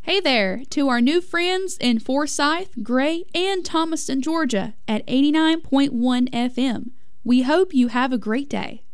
Hey there to our new friends in Forsyth, Gray, and Thomaston, Georgia at 89.1 FM. We hope you have a great day.